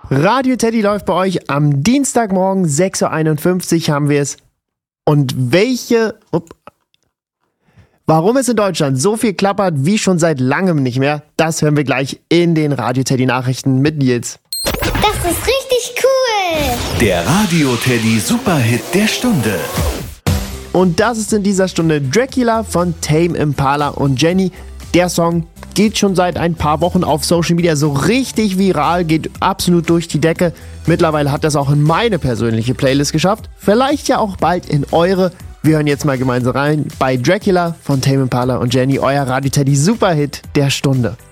Radio Teddy läuft bei euch am Dienstagmorgen, 6.51 Uhr haben wir es. Und warum es in Deutschland so viel klappert wie schon seit langem nicht mehr, das hören wir gleich in den Radio Teddy Nachrichten mit Nils. Das ist richtig cool! Der Radio Teddy Superhit der Stunde. Und das ist in dieser Stunde Dracula von Tame Impala und Jenny. Der Song geht schon seit ein paar Wochen auf Social Media so richtig viral, geht absolut durch die Decke. Mittlerweile hat das auch in meine persönliche Playlist geschafft. Vielleicht ja auch bald in eure. Wir hören jetzt mal gemeinsam rein bei Dracula von Tame Impala und Jenny, euer Radio Teddy Superhit der Stunde.